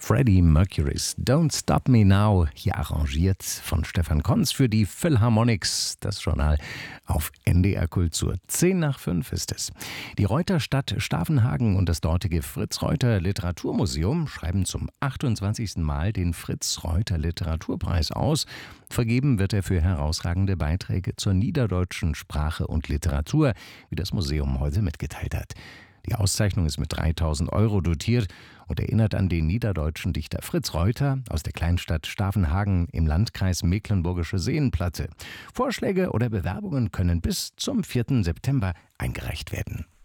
Freddie Mercury's Don't Stop Me Now, hier arrangiert von Stefan Konz für die Philharmonics. Das Journal auf NDR Kultur. 5:10 ist es. Die Reuterstadt Stavenhagen und das dortige Fritz-Reuter-Literaturmuseum schreiben zum 28. Mal den Fritz-Reuter-Literaturpreis aus. Vergeben wird er für herausragende Beiträge zur niederdeutschen Sprache und Literatur, wie das Museum heute mitgeteilt hat. Die Auszeichnung ist mit 3.000 € dotiert und erinnert an den niederdeutschen Dichter Fritz Reuter aus der Kleinstadt Stavenhagen im Landkreis Mecklenburgische Seenplatte. Vorschläge oder Bewerbungen können bis zum 4. September eingereicht werden.